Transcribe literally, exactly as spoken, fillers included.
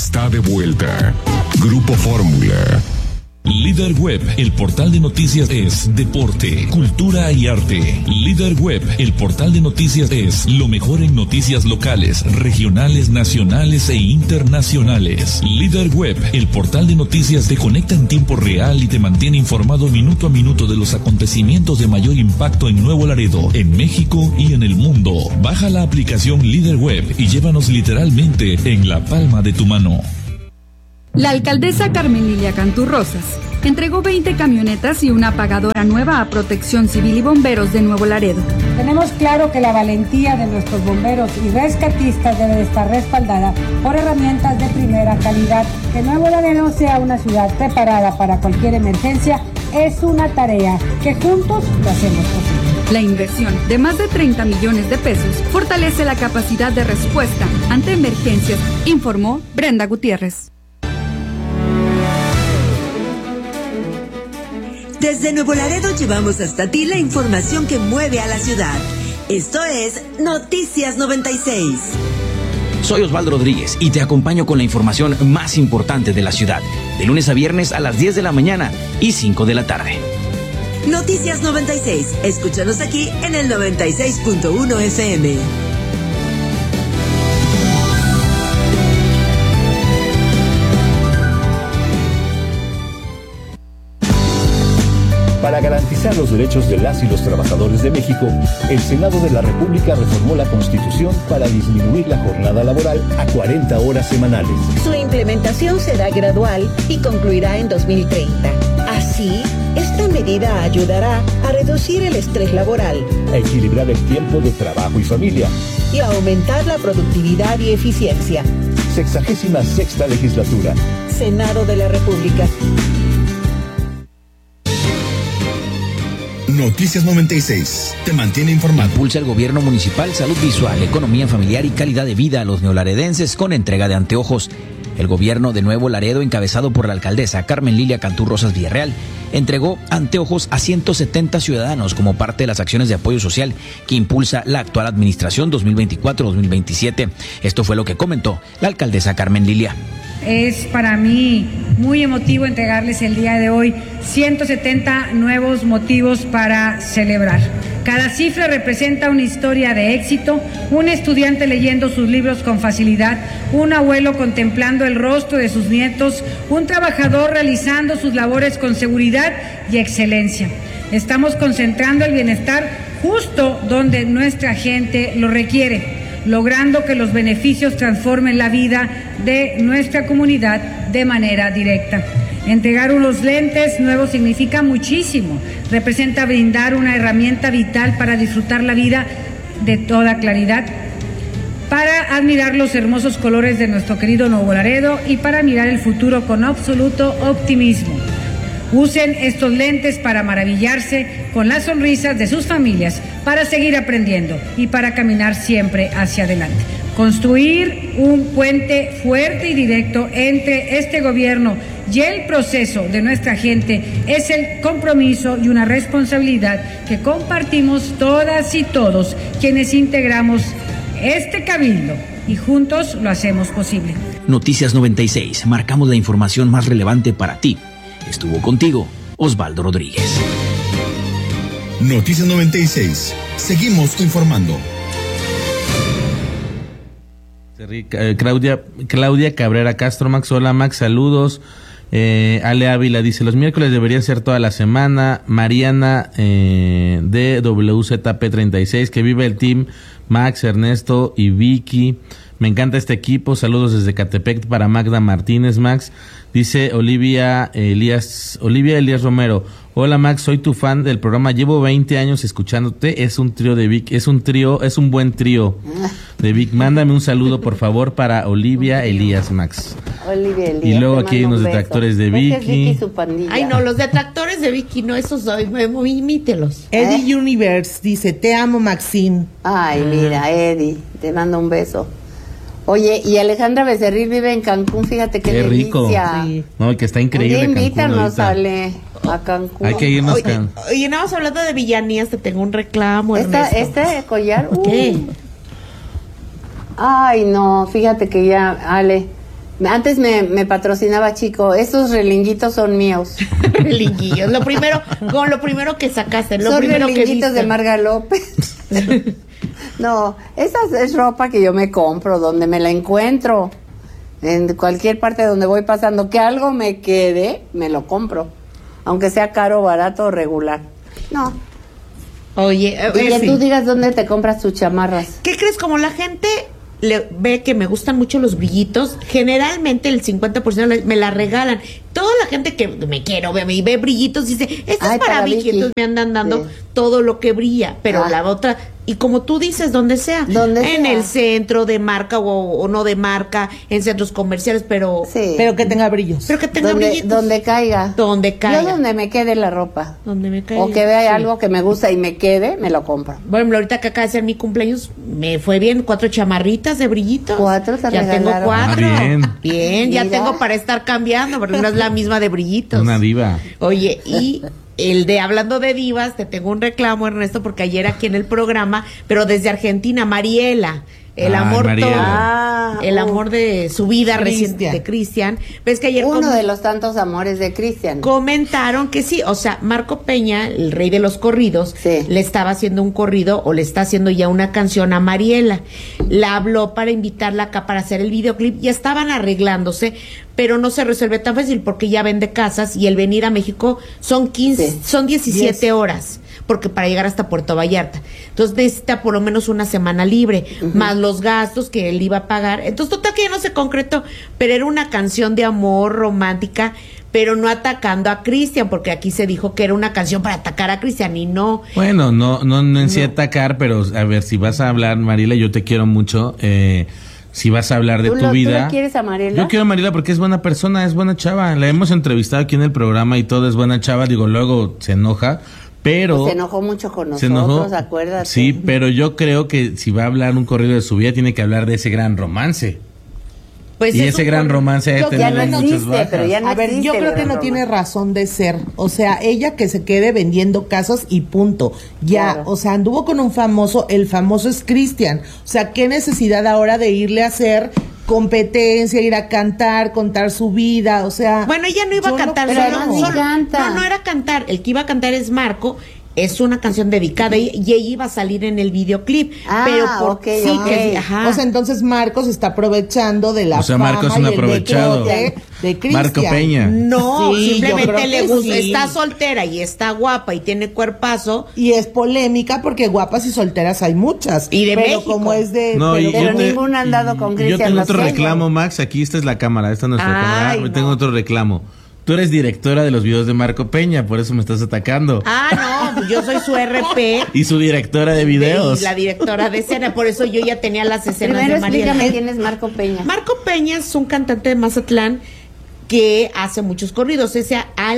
está de vuelta. Grupo Fórmula. Líder Web, el portal de noticias es deporte, cultura y arte. Líder Web, el portal de noticias es lo mejor en noticias locales, regionales, nacionales e internacionales. Líder Web, el portal de noticias te conecta en tiempo real y te mantiene informado minuto a minuto de los acontecimientos de mayor impacto en Nuevo Laredo, en México y en el mundo. Baja la aplicación Líder Web y llévanos literalmente en la palma de tu mano. La alcaldesa Carmen Lilia Cantú Rosas entregó veinte camionetas y una apagadora nueva a Protección Civil y Bomberos de Nuevo Laredo. Tenemos claro que la valentía de nuestros bomberos y rescatistas debe estar respaldada por herramientas de primera calidad. Que Nuevo Laredo sea una ciudad preparada para cualquier emergencia es una tarea que juntos lo hacemos posible. La inversión de más de treinta millones de pesos fortalece la capacidad de respuesta ante emergencias, informó Brenda Gutiérrez. Desde Nuevo Laredo llevamos hasta ti la información que mueve a la ciudad. Esto es Noticias noventa y seis. Soy Osvaldo Rodríguez y te acompaño con la información más importante de la ciudad, de lunes a viernes a las diez de la mañana y cinco de la tarde. Noticias noventa y seis. Escúchanos aquí en el noventa y seis punto uno F M. Para garantizar los derechos de las y los trabajadores de México, el Senado de la República reformó la Constitución para disminuir la jornada laboral a cuarenta horas semanales. Su implementación será gradual y concluirá en dos mil treinta. Así, esta medida ayudará a reducir el estrés laboral, a equilibrar el tiempo de trabajo y familia y a aumentar la productividad y eficiencia. Sexagésima sexta legislatura. Senado de la República. Noticias noventa y seis. Te mantiene informado. Impulsa el gobierno municipal salud visual, economía familiar y calidad de vida a los neolaredenses con entrega de anteojos. El gobierno de Nuevo Laredo, encabezado por la alcaldesa Carmen Lilia Cantú Rosas Villarreal, entregó anteojos a ciento setenta ciudadanos como parte de las acciones de apoyo social que impulsa la actual administración dos mil veinticuatro dos mil veintisiete. Esto fue lo que comentó la alcaldesa Carmen Lilia. Es para mí muy emotivo entregarles el día de hoy ciento setenta nuevos motivos para celebrar. Cada cifra representa una historia de éxito, un estudiante leyendo sus libros con facilidad, un abuelo contemplando el rostro de sus nietos, un trabajador realizando sus labores con seguridad y excelencia. Estamos concentrando el bienestar justo donde nuestra gente lo requiere, logrando que los beneficios transformen la vida de nuestra comunidad de manera directa. Entregar unos lentes nuevos significa muchísimo. Representa brindar una herramienta vital para disfrutar la vida de toda claridad, para admirar los hermosos colores de nuestro querido Nuevo Laredo y para mirar el futuro con absoluto optimismo. Usen estos lentes para maravillarse con las sonrisas de sus familias, para seguir aprendiendo y para caminar siempre hacia adelante. Construir un puente fuerte y directo entre este gobierno y el proceso de nuestra gente es el compromiso y una responsabilidad que compartimos todas y todos quienes integramos este cabildo y juntos lo hacemos posible. Noticias noventa y seis, marcamos la información más relevante para ti. Estuvo contigo Osvaldo Rodríguez. Noticias noventa y seis. Seguimos informando. Claudia, Claudia Cabrera Castro, Max, hola Max, saludos. Eh, Ale Ávila dice, los miércoles deberían ser toda la semana. Mariana eh, de W Z P treinta y seis, que vive el team Max, Ernesto y Vicky. Me encanta este equipo, saludos desde Catepec para Magda Martínez, Max. Dice Olivia Elías, Olivia Elías Romero, hola Max, soy tu fan del programa, llevo veinte años escuchándote, es un trío de Vic, es un trío, es un buen trío de Vic, mándame un saludo por favor para Olivia Elías, Max. Olivia Elías. Y luego aquí hay unos detractores de Vicky. Vicky Ay no, los detractores de Vicky, no, esos imítelos. Eddie ¿Eh? Universe dice, te amo Maxine. Ay, mira, Eddie, te mando un beso. Oye, y Alejandra Becerril vive en Cancún, fíjate qué, qué rico. Sí. No, que está increíble. Oye, invítanos, Ale, a Cancún. Hay que irnos. Oye, oye, nada más hablando de villanías, te tengo un reclamo. Esta, este collar. ¿Qué? Uh. Ay, no, fíjate que ya, Ale, Antes me, me patrocinaba Chico, estos relinguitos son míos. Relinguillos, lo primero, con lo primero que sacaste, lo son primero que relinguitos viste. de Marga López. No, esa es ropa que yo me compro, donde me la encuentro. En cualquier parte donde voy pasando, que algo me quede, me lo compro. Aunque sea caro, barato o regular. No. Oye, y que tú digas dónde te compras tus chamarras. ¿Qué crees? Como la gente le ve que me gustan mucho los brillitos, generalmente el cincuenta por ciento me la regalan. Toda la gente que me quiere, ve y ve brillitos, dice, esto Ay, es para, para Vicky. Vicky. Entonces me andan dando Sí. todo lo que brilla, pero Ah. la otra, y como tú dices, donde sea, Donde en sea. el centro de marca o, o no de marca, en centros comerciales, pero Sí. Pero que tenga brillos. pero que tenga donde, brillitos. donde caiga. Donde caiga. Yo donde me quede la ropa. Donde me caiga. O que vea Sí. algo que me gusta y me quede, me lo compro. Por ejemplo, ahorita que acaba de ser mi cumpleaños, me fue bien, cuatro chamarritas de brillitos. Cuatro te Ya tengo regalaron. cuatro. Ah, bien. Bien, ya Mira. tengo para estar cambiando, porque no es la misma de brillitos. Una diva. Oye, y el de hablando de divas, te tengo un reclamo, Ernesto, porque ayer aquí en el programa, pero desde Argentina, Mariela. El Ay, amor Mariela. todo, Ah, el uh. amor de su vida Cristian. reciente de Cristian. Ves que ayer Uno com- de los tantos amores de Cristian. comentaron que sí, o sea, Marco Peña, el rey de los corridos, Sí. le estaba haciendo un corrido o le está haciendo ya una canción a Mariela. La habló para invitarla acá para hacer el videoclip, ya estaban arreglándose, pero no se resuelve tan fácil porque ya vende casas y el venir a México son quince, Sí. son diecisiete Diez. horas, porque para llegar hasta Puerto Vallarta. Entonces necesita por lo menos una semana libre, más los gastos que él iba a pagar. Entonces total que ya no se concretó, pero era una canción de amor romántica, pero no atacando a Cristian, porque aquí se dijo que era una canción para atacar a Cristian y no. Bueno, no, no, no en sí atacar, pero a ver, si vas a hablar, Mariela, yo te quiero mucho. Eh, si vas a hablar de ¿Tú tu lo- tú vida. la quieres a Mariela? Yo quiero a Mariela porque es buena persona, es buena chava. La hemos entrevistado aquí en el programa y todo, es buena chava. Digo, luego se enoja, pero. Se enojó mucho con se nosotros, enojó. acuérdate. Sí, pero yo creo que si va a hablar un corrido de su vida, tiene que hablar de ese gran romance. Pues y es ese un gran cor- romance ha Yo- ya tenido no muchas existe, bajas. pero ya no A ver, yo existe creo el que gran no tiene romance. razón de ser. O sea, ella que se quede vendiendo casas y punto. Ya, Claro. o sea, anduvo con un famoso, el famoso es Cristian. O sea, qué necesidad ahora de irle a hacer competencia, ir a cantar, contar su vida, o sea. Bueno, ella no iba yo a cantar, pero solo, además ni solo- canta. no, no era cantar, el que iba a cantar es Marco. Es una canción dedicada y, y ella iba a salir en el videoclip. Ah, pero por, ok, sí, ok. que- ajá. O sea, entonces Marcos está aprovechando de la O sea, fama Marcos es un y el aprovechado. de, de Cristian. Marco Peña. No, Sí, yo simplemente creo le que gusta, sí. está soltera y está guapa y tiene cuerpazo. Y es polémica porque guapas y solteras hay muchas. Y de pero México. como es de... No, pero y Pero yo te- ninguno ha andado con Yo Cristian. tengo otro Nodal. reclamo, Max. Aquí esta es la cámara, esta es nuestra Ay, cámara. no. Tengo otro reclamo. Tú eres directora de los videos de Marco Peña, por eso me estás atacando. Ah, no, pues yo soy su R P. Y su directora de videos. Y la directora de escena, por eso yo ya tenía las escenas Primero de Mariela. explícame quién es Marco Peña. Marco Peña es un cantante de Mazatlán que hace muchos corridos. Ese